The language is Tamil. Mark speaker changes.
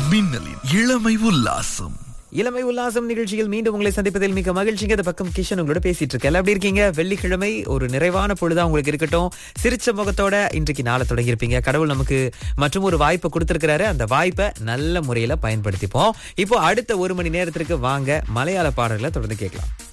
Speaker 1: மின்னலின் இளமை உல்லாசம்.
Speaker 2: இளமை உல்லாசம் நிகழ்ச்சியில் மீண்டும் உங்களை சந்திப்பதில் மிக மகிழ்ச்சிங்க. இந்த பக்கம் கிஷன் உங்களோட பேசிட்டு இருக்கேன். எப்படி இருக்கீங்க? வெள்ளிக்கிழமை ஒரு நிறைவான பொழுதா உங்களுக்கு இருக்கட்டும். சிரிச்ச முகத்தோட இன்றைக்கு நாளை தொடங்கி இருப்பீங்க. கடவுள் நமக்கு மற்றும் ஒரு வாய்ப்பை கொடுத்திருக்கிறாரு. அந்த வாய்ப்பை நல்ல முறையில பயன்படுத்திப்போம். இப்போ அடுத்த 1 மணி நேரத்திற்கு வாங்க மலையாள பாடல்களை தொடர்ந்து கேட்கலாம்.